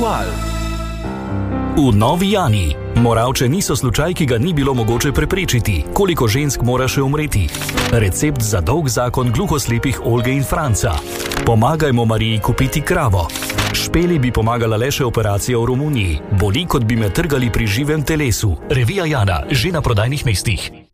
ritual. V Novi Jani. Moravče niso slučaj, ki ga ni bilo mogoče preprečiti. Koliko žensk mora še umreti? Recept za dolg zakon gluhoslepih Olge in Franca. Pomagajmo Mariji kupiti kravo. Špeli bi pomagala le še operacija v Romuniji. Boli, kot bi me trgali pri živem telesu. Revija Jana, že na prodajnih mestih.